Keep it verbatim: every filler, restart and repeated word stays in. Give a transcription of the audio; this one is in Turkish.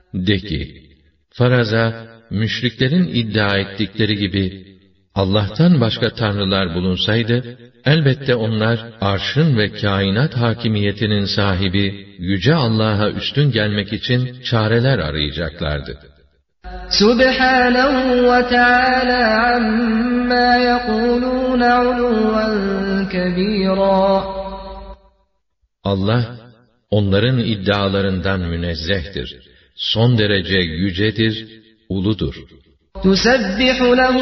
De ki, faraza, müşriklerin iddia ettikleri gibi, Allah'tan başka tanrılar bulunsaydı, elbette onlar, arşın ve kainat hakimiyetinin sahibi, Yüce Allah'a üstün gelmek için çareler arayacaklardı. Subhanahu ve Teala amma yekulun uluven kebira. Allah, onların iddialarından münezzehtir. Son derece yücedir, uludur. Tusabbihu lehu